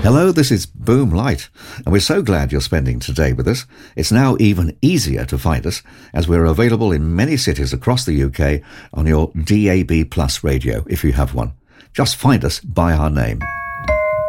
Hello, this is Boom Light, and we're so glad you're spending today with us. It's now even easier to find us, as we're available in many cities across the UK on your DAB Plus radio, if you have one. Just find us by our name.